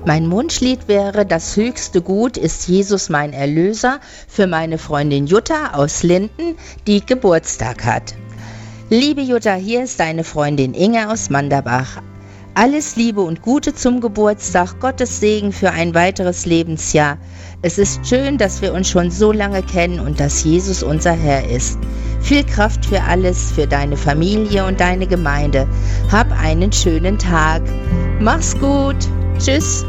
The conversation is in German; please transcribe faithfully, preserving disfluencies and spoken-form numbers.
Mein Wunschlied wäre: Das höchste Gut ist Jesus mein Erlöser, für meine Freundin Jutta aus Linden, die Geburtstag hat. Liebe Jutta, hier ist deine Freundin Inge aus Manderbach. Alles Liebe und Gute zum Geburtstag, Gottes Segen für ein weiteres Lebensjahr. Es ist schön, dass wir uns schon so lange kennen und dass Jesus unser Herr ist. Viel Kraft für alles, für deine Familie und deine Gemeinde. Hab einen schönen Tag. Mach's gut. Tschüss.